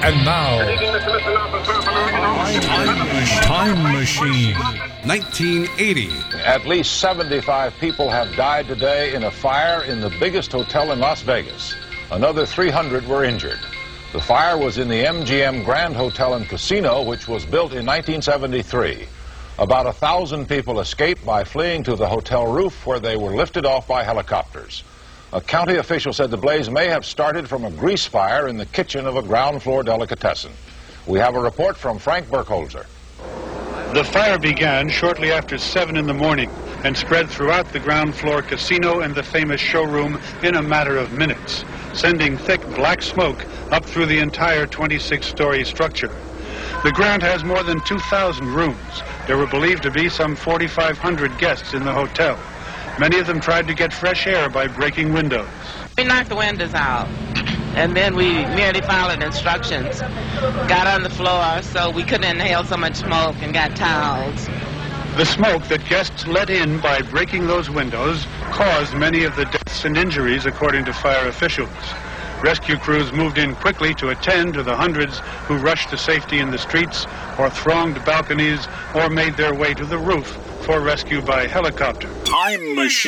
And now, Time Machine. 1980. At least 75 people have died today in a fire in the biggest hotel in Las Vegas. Another 300 were injured. The fire was in the MGM Grand Hotel and Casino, which was built in 1973. About 1,000 people escaped by fleeing to the hotel roof, where they were lifted off by helicopters. A county official said the blaze may have started from a grease fire in the kitchen of a ground-floor delicatessen. We have a report from Frank Burkholzer. The fire began shortly after 7 in the morning and spread throughout the ground-floor casino and the famous showroom in a matter of minutes, sending thick black smoke up through the entire 26-story structure. The Grand has more than 2,000 rooms. There were believed to be some 4,500 guests in the hotel. Many of them tried to get fresh air by breaking windows. We knocked the windows out, and then we merely followed instructions. Got on the floor so we couldn't inhale so much smoke and got towels. The smoke that guests let in by breaking those windows caused many of the deaths and injuries, according to fire officials. Rescue crews moved in quickly to attend to the hundreds who rushed to safety in the streets or thronged balconies or made their way to the roof for rescue by helicopter. Time Machine.